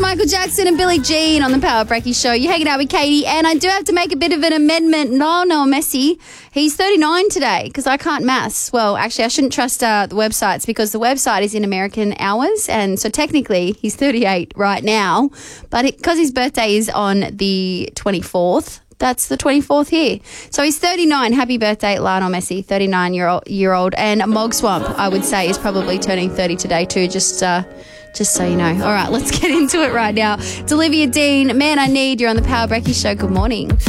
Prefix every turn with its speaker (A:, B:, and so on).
A: Michael Jackson and Billie Jean on the Power Breaky Show. You're hanging out with Katie, and I do have to make a bit of an amendment. No, Messi. He's 39 today because I can't maths. Well, actually, I shouldn't trust the websites because the website is in American hours, and so technically he's 38 right now. But because his birthday is on the 24th, that's the 24th here. So he's 39. Happy birthday, Lionel Messi, 39-year-old. And Mog Swamp, I would say, is probably turning 30 today too, just so you know. All right, let's get into it right now. It's Olivia Dean, Man I Need. You're on the Power Breaky Show. Good morning.